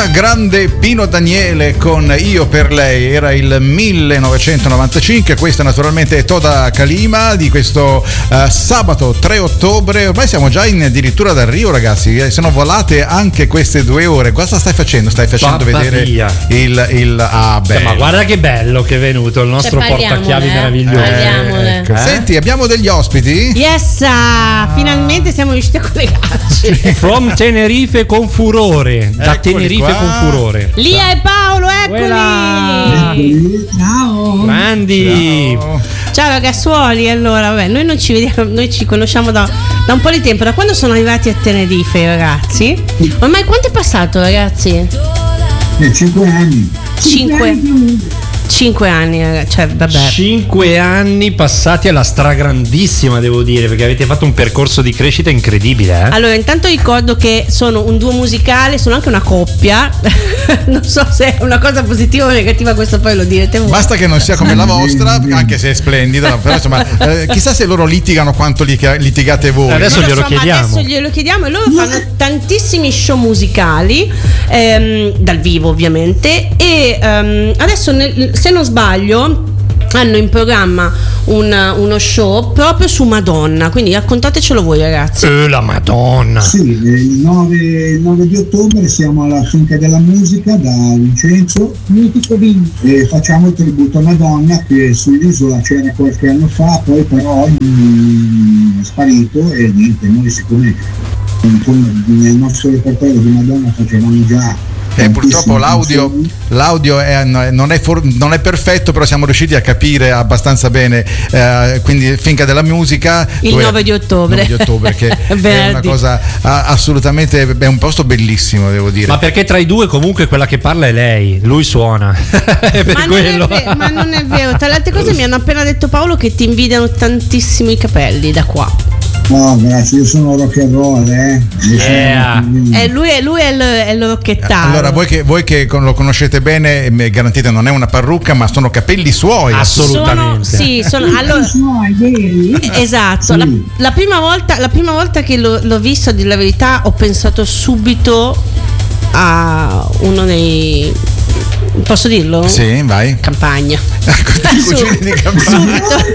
Un grande Pino Daniele con Io per lei, era il 1995. Questa naturalmente è Toda Calima di questo sabato 3 ottobre. Ormai siamo già addirittura d'arrivo, ragazzi, sono volate anche queste 2 ore. Cosa stai facendo? Stai facendo vedere il ma guarda che bello che è venuto il nostro portachiavi meraviglioso. Ecco. Senti, abbiamo degli ospiti? Yes, finalmente siamo riusciti a collegarci. From Tenerife con furore, da Tenerife con furore. Lia e Paolo, eccoli. Ciao. Grandi. Ciao ragazzuoli. Allora, vabbè, noi non ci vediamo, noi ci conosciamo da un po' di tempo, da quando sono arrivati a Tenerife, ragazzi. Ormai quanto è passato, ragazzi? 5 anni. 5 anni, cioè vabbè. 5 anni passati alla stragrandissima, devo dire, perché avete fatto un percorso di crescita incredibile. Allora, intanto ricordo che sono un duo musicale, sono anche una coppia. Non so se è una cosa positiva o negativa, questo poi lo direte voi. Basta che non sia come la vostra, anche se è splendida, però insomma, chissà se loro litigano quanto litigate voi. Adesso glielo chiediamo. Adesso glielo chiediamo, e loro fanno tantissimi show musicali, dal vivo ovviamente, e adesso se non sbaglio hanno in programma uno show proprio su Madonna, quindi raccontatecelo voi, ragazzi. La Madonna. Sì, il 9 di ottobre siamo alla Finca della Musica da Vincenzo, mitico Vini, e facciamo il tributo a Madonna, che sull'isola c'era qualche anno fa, poi però è sparito, e niente, noi siccome nel nostro repertorio di Madonna facevamo già purtroppo l'audio non è perfetto, però siamo riusciti a capire abbastanza bene, quindi Finca della Musica il 9 di ottobre che è una cosa assolutamente, è un posto bellissimo, devo dire. Ma perché tra i due comunque quella che parla è lei, lui suona. Ma non è vero. Tra le altre cose mi hanno appena detto, Paolo, che ti invidiano tantissimo i capelli da qua. No, grazie, io sono rock and roll, Lui è il rocchettaro. Allora, voi che lo conoscete bene, garantite non è una parrucca, ma sono capelli suoi. Assolutamente. Sono allora, suoi, veri? Esatto. Sì. La prima volta che l'ho visto, a dire la verità, ho pensato subito a uno dei... Posso dirlo? Sì, vai. Campagna. Cucini di campagna.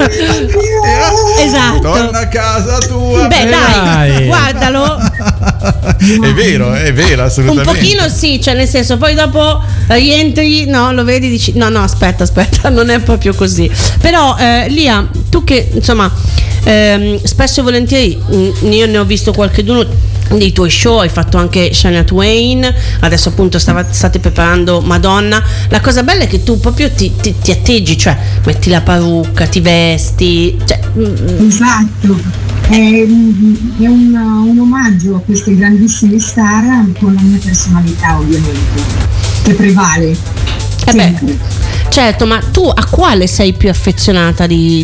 Esatto. Torna a casa tua. Beh, dai, guardalo. È vero, assolutamente. Un pochino sì, cioè nel senso, poi dopo rientri, no, lo vedi, dici no, aspetta, non è proprio così. Però Lia, tu che insomma spesso e volentieri, io ne ho visto qualcheduno dei tuoi show, hai fatto anche Shania Twain, adesso appunto state preparando Madonna. La cosa bella è che tu proprio ti atteggi, cioè metti la parrucca, ti vesti, cioè, esatto, è un omaggio a queste grandissime star, con la mia personalità ovviamente che prevale. Certo, ma tu a quale sei più affezionata di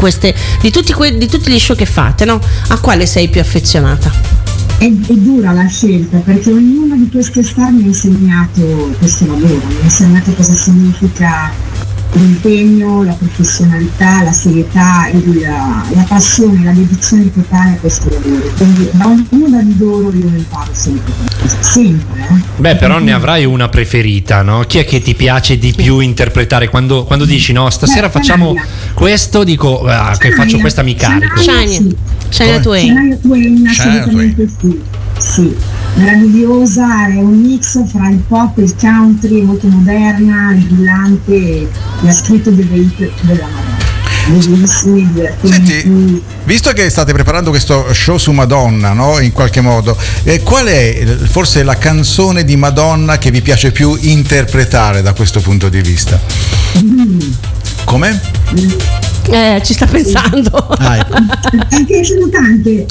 tutti gli show che fate, no? A quale sei più affezionata? È dura la scelta, perché ognuna di queste star mi ha insegnato questo lavoro, mi ha insegnato cosa significa l'impegno, la professionalità, la serietà e la passione, la dedizione totale a questo lavoro. Quindi da ognuna di loro io ne imparo sempre. Beh, però ne avrai una preferita, no? Chi è che ti piace di più interpretare? Quando dici no, stasera facciamo questo, dico che faccio questa, mi carico. Shania Twain, assolutamente sì, meravigliosa, è un mix fra il pop e il country, molto moderna, brillante, e ha scritto delle hit della Madonna. Senti, visto che state preparando questo show su Madonna, no? In qualche modo, qual è forse la canzone di Madonna che vi piace più interpretare da questo punto di vista? Come? Ci sta pensando. Anche sono tante.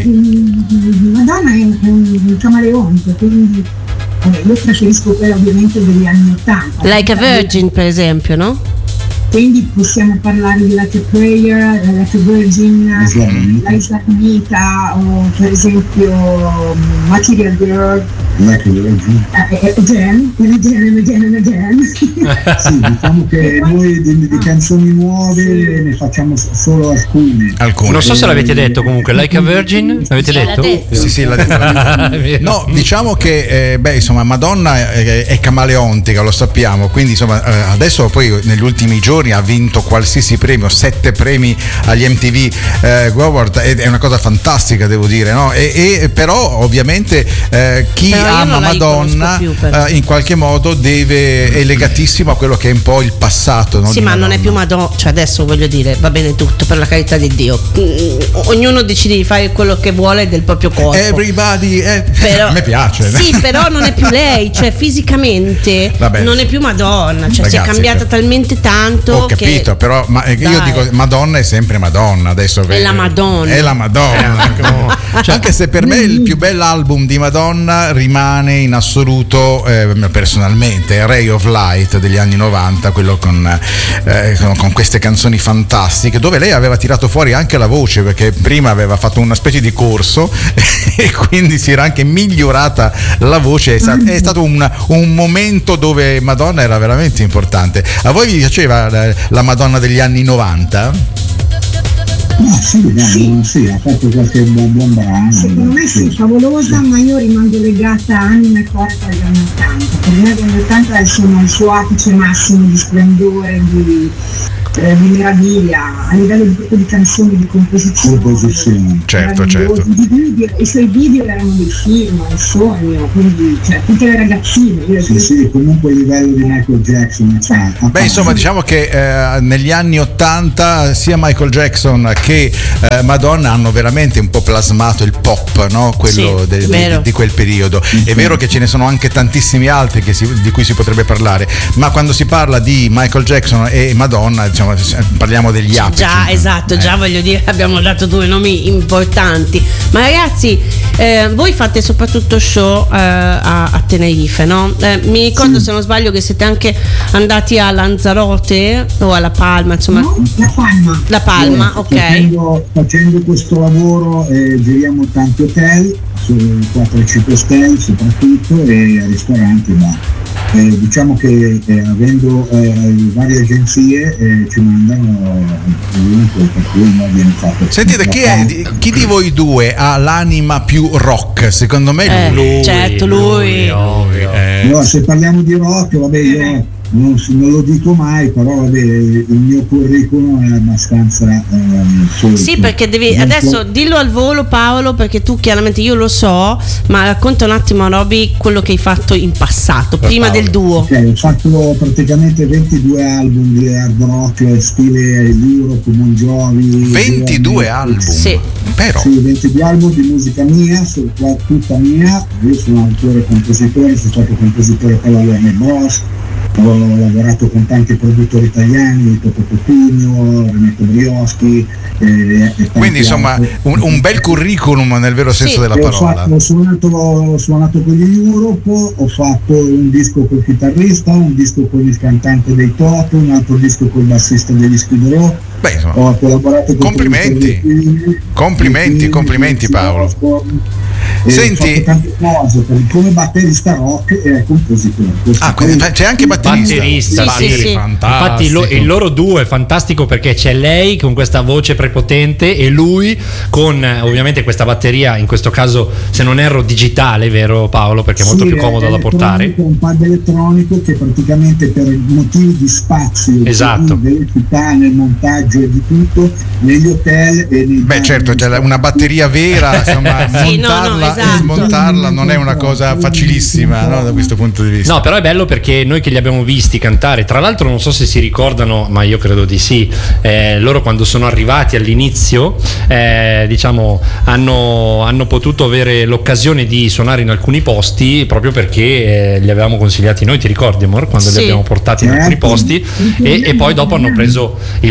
Madonna è un camaleonte, quindi io preferisco quella ovviamente degli anni 80. Like a Virgin, per esempio, no? quindi possiamo parlare di Like a Prayer, Like a Virgin, Liza Vita, o per esempio Material Girl, Like a Virgin. Again. Sì, diciamo che noi di canzoni nuove ne facciamo solo alcune. Non so se l'avete detto, comunque Like a Virgin l'avete detto? Sì, l'ha detto. No, diciamo che insomma Madonna è camaleontica, lo sappiamo, quindi insomma adesso poi negli ultimi giorni ha vinto qualsiasi premio, 7 premi agli MTV Award, è una cosa fantastica, devo dire, no? E però ovviamente chi ama Madonna in qualche modo è legatissimo a quello che è un po' il passato, no? Sì, ma non è più Madonna, cioè adesso voglio dire, va bene tutto, per la carità di Dio, ognuno decide di fare quello che vuole del proprio corpo. Everybody, però, a me piace. Sì, però non è più lei, cioè fisicamente non è più Madonna, cioè ragazzi, si è cambiata talmente tanto. Ho capito, però io dico Madonna è sempre Madonna, adesso è la Madonna. È la Madonna. Cioè, anche se per me il più bell'album di Madonna rimane in assoluto personalmente Ray of Light degli anni 90, quello con queste canzoni fantastiche, dove lei aveva tirato fuori anche la voce, perché prima aveva fatto una specie di corso e quindi si era anche migliorata la voce. È stato un momento dove Madonna era veramente importante. A voi vi piaceva la Madonna degli anni 90? Sì, ha fatto qualche buon brano. Secondo me sì, favolosa, ma io rimango legata anima e corpo agli anni 80. Per me gli anni 80 sono il suo apice massimo di splendore, di meraviglia, a livello di canzoni, di composizione. Certo. I suoi video erano dei film, un sogno, quindi tutte le ragazzine. Sì, comunque il livello di Michael Jackson. Insomma, diciamo che negli anni 80 sia Michael Jackson che Madonna hanno veramente un po' plasmato il pop, no? Quello di quel periodo. È vero che ce ne sono anche tantissimi altri di cui si potrebbe parlare, ma quando si parla di Michael Jackson e Madonna, diciamo, parliamo degli apici. Già, esatto, già voglio dire, abbiamo dato 2 nomi importanti. Ma ragazzi, voi fate soprattutto show a Tenerife, no? Mi ricordo, se non sbaglio, che siete anche andati a Lanzarote o alla Palma, insomma. No, La Palma, ok. Facendo questo lavoro giriamo tanti hotel, su 4-5 stelle soprattutto, e ristoranti, diciamo che avendo varie agenzie ci mandano ovunque, per cui non viene fatto. Sentite, chi di voi due ha l'anima più rock? Secondo me lui. Certo, lui. No, se parliamo di rock, vabbè, io non lo dico mai, però vabbè, il mio curriculum è abbastanza sì, perché devi adesso dillo al volo, Paolo, perché tu chiaramente, io lo so, ma racconta un attimo, Roby, quello che hai fatto in passato, prima del duo. Ho fatto praticamente 22 album di hard rock stile Europe, Bon Jovi. 22 album? Sì. Però. Sì, 22 album di musica mia, tutta mia. Io sono autore e compositore, sono stato compositore per la Warner Bros. Ho lavorato con tanti produttori italiani, Toto Cotugno, Renato Brioschi, quindi insomma un bel curriculum nel vero senso della parola. Ho suonato con gli Europe, ho fatto un disco col chitarrista, un disco con il cantante dei Toto, un altro disco col bassista degli Skid Row. Ho collaborato con complimenti Paolo. Senti, tante cose come batterista rock e compositore. Quindi c'è anche batterista. Sì. Infatti il loro duo è fantastico, perché c'è lei con questa voce prepotente e lui con ovviamente questa batteria, in questo caso, se non erro, digitale, vero Paolo? Perché è molto più comodo da portare. Un pad elettronico che praticamente per motivi di spazio, esatto, delle città, nel montaggio e di tutto, negli hotel e nei certo, c'è una batteria vera, insomma, montarla e smontarla non è una cosa facilissima, no, da questo punto di vista. No, però è bello perché noi che li abbiamo visti cantare, tra l'altro non so se si ricordano, ma io credo di sì, loro quando sono arrivati all'inizio diciamo hanno potuto avere l'occasione di suonare in alcuni posti proprio perché li avevamo consigliati noi, ti ricordi amor, quando li abbiamo portati in alcuni posti e poi dopo hanno preso il loro percorso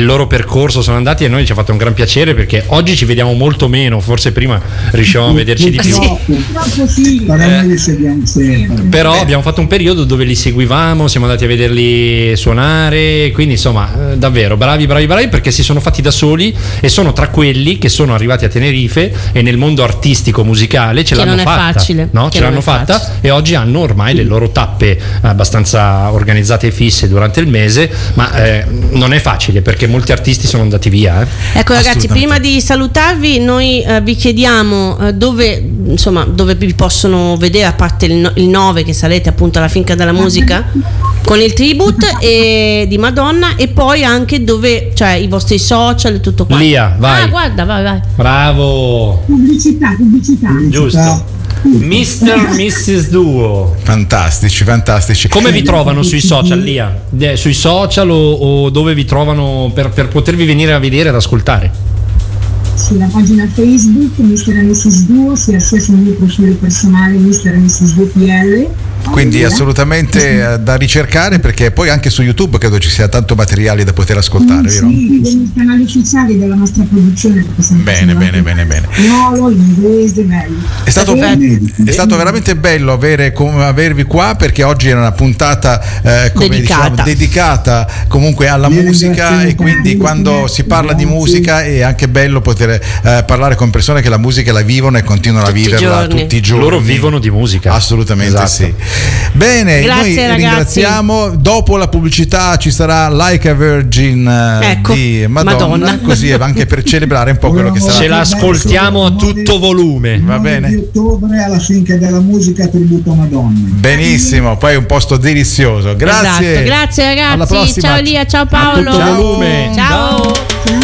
percorso sono andati, e noi ci ha fatto un gran piacere perché oggi ci vediamo molto meno, forse prima riuscivamo a vederci di più. Purtroppo sì, però noi li seguiamo sempre. Però abbiamo fatto un periodo dove li seguivamo, siamo andati a vederli suonare, quindi insomma davvero bravi perché si sono fatti da soli e sono tra quelli che sono arrivati a Tenerife e nel mondo artistico musicale ce l'hanno fatta, facile, no? Ce l'hanno fatta e oggi hanno ormai le loro tappe abbastanza organizzate e fisse durante il mese, ma non è facile perché molti artisti sono andati via. Ecco ragazzi, prima di salutarvi noi vi chiediamo dove vi possono vedere, a parte il 9 che sarete appunto alla Finca della Musica con il tribute di Madonna, e poi anche dove, cioè i vostri social e tutto quanto. Lia, vai. Guarda, vai. Bravo. Pubblicità. Giusto. Mr. Mrs. Duo. Fantastici. Come vi trovano sui social, Lia? Sui social o dove vi trovano per potervi venire a vedere ed ascoltare? Sulla pagina Facebook Mr. e Mrs. Duo, sia sul mio profilo personale Mr. e Mrs. Duo PL. Quindi assolutamente da ricercare, perché poi anche su YouTube credo ci sia tanto materiale da poter ascoltare, vero? Sì, dei canali ufficiali della nostra produzione. Bene. Spagnolo, inglese, bello. È stato veramente bello avervi qua, perché oggi era una puntata dedicata comunque alla musica, e quindi quando si parla di musica è anche bello poter parlare con persone che la musica la vivono e continuano a viverla tutti i giorni. Loro vivono di musica. Assolutamente, esatto. Sì. Bene, grazie, noi ragazzi. ringraziamo. Dopo la pubblicità ci sarà Like a Virgin di Madonna, così anche per celebrare un po' quello che sarà. Ce l'ascoltiamo a tutto volume. Va bene. Di ottobre alla Finca della Musica, tributo a Madonna. Benissimo, poi un posto delizioso. Grazie. Esatto. Grazie ragazzi. Alla prossima. Ciao Lia, ciao Paolo. A tutto volume. Ciao.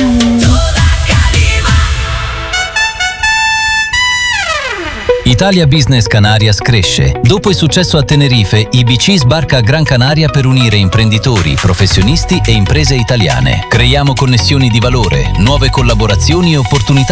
Italia Business Canarias cresce. Dopo il successo a Tenerife, IBC sbarca a Gran Canaria per unire imprenditori, professionisti e imprese italiane. Creiamo connessioni di valore, nuove collaborazioni e opportunità